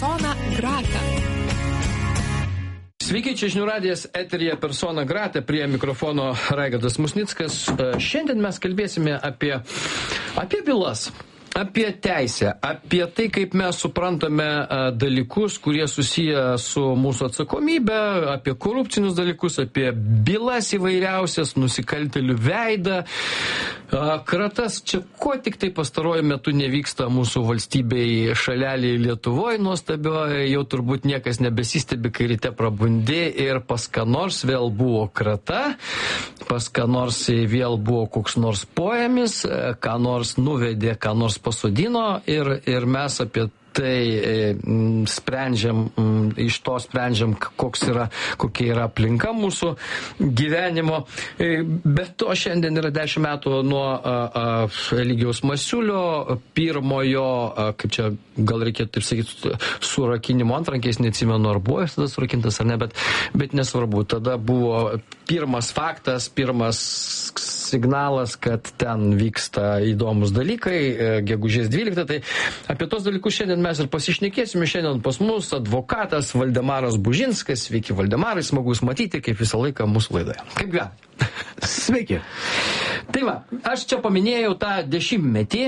Persona grata. Sveiki, čia Žinių radijas, eteryje Persona grata, prie mikrofono Raigardas Musnickas. Šiandien mes kalbėsime apie bylas. Apie teisę, apie tai, kaip mes suprantame dalykus, kurie susiję su mūsų atsakomybė, apie korupcinius dalykus, apie bylas įvairiausias, nusikaltėlių veidą, kratas. Čia ko tik tai pastaruoju metu nevyksta mūsų valstybei šaleliai Lietuvoje nuostabioje, jau turbūt niekas nebesistebi, kai ryte prabundi ir pas ką nors vėl buvo krata, pas ką nors vėl buvo koks nors poemis, ką nors nuvedė, ką nors pasodino ir mes apie tai sprendžiam, iš to sprendžiam, kokia yra aplinka mūsų gyvenimo. Bet to šiandien yra 10 metų nuo Eligijaus Masiulio pirmojo, kaip čia gal reikėtų taip sakyti, surakinimo antrankiais, neatsimenu, ar buvo jis tada surakintas ar ne, bet nesvarbu. Tada buvo pirmas faktas, pirmas signalas, kad ten vyksta įdomus dalykai, gegužės 12. Tai apie tos dalykus šiandien mes ir pasišnekėsime. Šiandien pas mus advokatas Valdemaras Bužinskas. Sveiki, Valdemarai, smagu jūs matyti, kaip visą laiką mūsų laidoje. Kaip gyvenate? Sveiki. Tai va, aš čia paminėjau tą 10-metį,